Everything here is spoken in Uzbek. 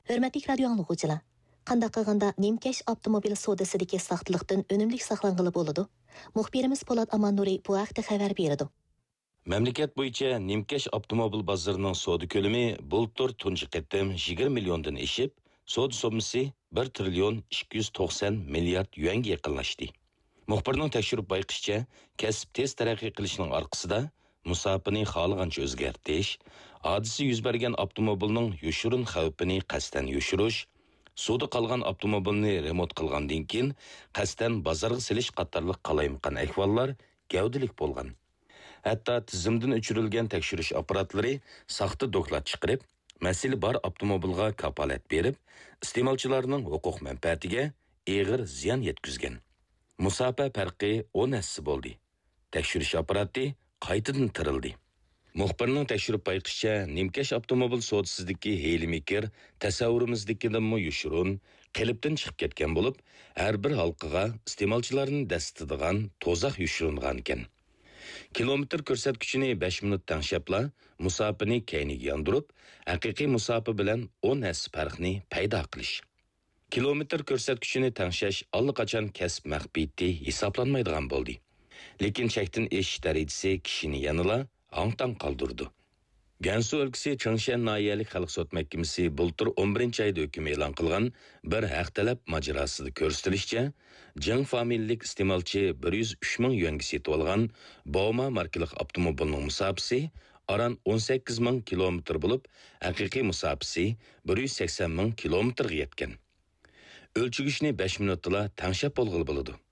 Hörmətli radio anlıqçılar, qandaq qılğanda Nimkesh avtomobil sodasidagi saxtılıqdan önümlük saqlanğılı boludu. Muxbirimiz Polat Amannuri bu haqda xabar berdi. Memleket boyunca Nimkesh avtomobil bazarının soda kölümü bultur tunji qetim 20 milyondan eşip, soda sommasi 1 trilyon 290 milyard yuanga yaqinlashdi. Muxbirning tekshirib bayqishicha, kasb tez taraqqiy qilishining orqasida musofirni xohlagancha o'zgartirish, hodisa yuz bergan avtomobilning yushurun xavfini qasddan yushirish, suvda qolgan avtomobilni remont qilgandan keyin qasddan bozorga silish qatorliq qalaymaqan ahvollar gavdilik bo'lgan. Hatto tizimdan o'chirilgan tekshirish apparatlari saxta doklad chiqarib, mas'ul bor avtomobilga kafolat berib, iste'molchilarning huquq manfaatiga og'ir ziyon yetkazgan. Musofa farqi 10 assi bo'ldi. Tekshirish apparati qaytadan tirildi. Muxbirning tekshirib bayqishicha, Nimkesh avtomobil sodasidagi heylimikir tasavvurimizdagidan yushurun, qilibdan chiqib ketgan bo'lib, har bir halqiga iste'molchilarning dastadigan to'zaq yushurungan ekan. Kilometr ko'rsatkichini 5 minut tanshapla, musofirni kayniga yondirib, haqiqiy musofi bilan 10 assi farqni paydo qilish. Kilometr ko'rsatkichini tangshash allaqachon kasb maxfiyati hisoblanmaydigan bo'ldi. Lekin chekdan eshish darajasi kishini yanıla hangtang qoldirdi. Gansu o'lkasi Changshan noyalik xalq sud mahkamasi bultur 11-oyda hukm e'lon qilgan bir haq talab mojarosida ko'rsatilishicha, Jang familiyalik iste'molchi 103 ming yuanga setib olgan Bauma markalik avtomobilning musofasi aran 18 ming kilometr bo'lib, haqiqiy musofasi 180 ming kilometrga yetgan. Ölçügüşni 5 minutla tanşap bolğılı buludu.